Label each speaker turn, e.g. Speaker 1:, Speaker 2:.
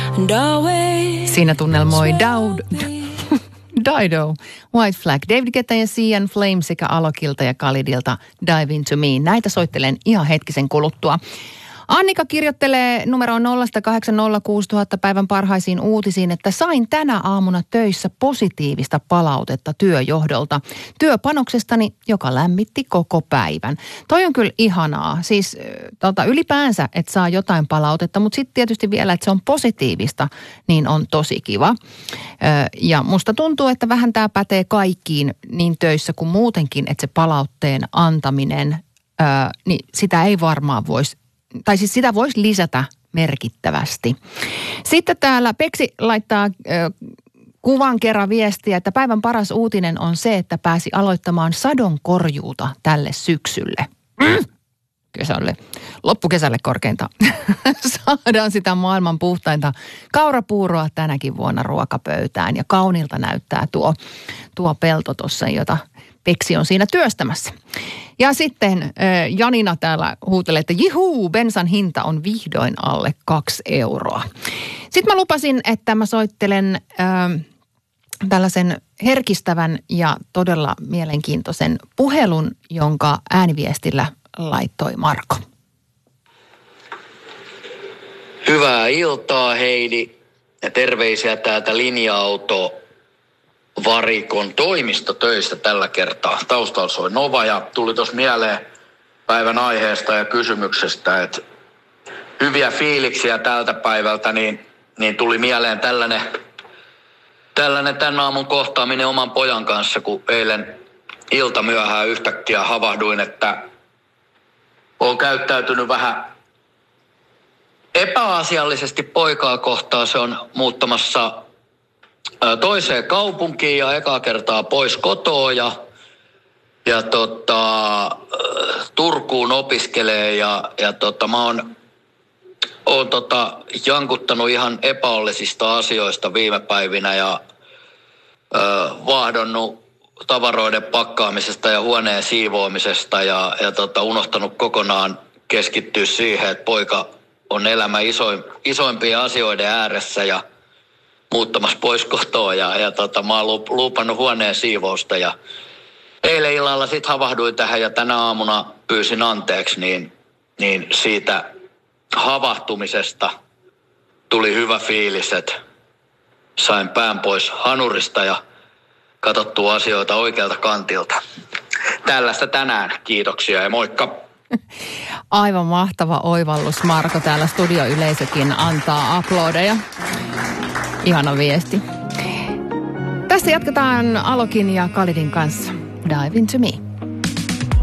Speaker 1: Siinä tunnelmoi Dido, White Flag, David Guetta ja Sea & Flame sekä Alokilta ja Khalidilta Dive Into Me. Näitä soittelen ihan hetkisen kuluttua. Annika kirjoittelee numeroon 0806000 päivän parhaisiin uutisiin, että sain tänä aamuna töissä positiivista palautetta työjohdolta. Työpanoksestani, joka lämmitti koko päivän. Toi on kyllä ihanaa. Siis ylipäänsä, että saa jotain palautetta, mutta sitten tietysti vielä, että se on positiivista, niin on tosi kiva. Ja musta tuntuu, että vähän tämä pätee kaikkiin niin töissä kuin muutenkin, että se palautteen antaminen, niin sitä ei varmaan voisi, tai siis sitä voisi lisätä merkittävästi. Sitten täällä Peksi laittaa kuvan kerran viestiä, että päivän paras uutinen on se, että pääsi aloittamaan sadonkorjuuta tälle syksylle. Kesälle, loppukesälle korkeinta. Saadaan sitä maailman puhtainta kaurapuuroa tänäkin vuonna ruokapöytään. Ja kaunilta näyttää tuo pelto tuossa, jota Peksi on siinä työstämässä. Ja sitten Janina täällä huutelee, että jihuu, bensan hinta on vihdoin alle 2 euroa. Sitten mä lupasin, että mä soittelen tällaisen herkistävän ja todella mielenkiintoisen puhelun, jonka ääniviestillä laittoi Marko.
Speaker 2: Hyvää iltaa, Heidi, ja terveisiä täältä linja-auto varikon toimistotöistä tällä kertaa. Taustalla soi Nova ja tuli tuossa mieleen päivän aiheesta ja kysymyksestä, että hyviä fiiliksiä tältä päivältä, niin tuli mieleen tällainen tämän aamun kohtaaminen oman pojan kanssa, kun eilen iltamyöhään yhtäkkiä havahduin, että olen käyttäytynyt vähän epäasiallisesti poikaa kohtaan. Se on muuttamassa toiseen kaupunkiin ja ekaa kertaa pois kotoa ja Turkuun opiskelee ja mä oon jankuttanut ihan epäollisista asioista viime päivinä ja vahdonnut tavaroiden pakkaamisesta ja huoneen siivoamisesta ja unohtanut kokonaan keskittyä siihen, että poika on elämä isoimpien asioiden ääressä ja muuttamassa pois kotoa ja mä oon luupannut huoneen siivousta ja eilen illalla sit havahduin tähän ja tänä aamuna pyysin anteeksi, niin siitä havahtumisesta tuli hyvä fiilis, että sain pään pois hanurista ja katsottua asioita oikealta kantilta. Tällaista tänään. Kiitoksia ja moikka.
Speaker 1: Aivan mahtava oivallus, Marko. Täällä studioyleisökin antaa aplodeja. Ihana viesti. Tässä jatketaan Alokin ja Khalidin kanssa. Dive Into Me.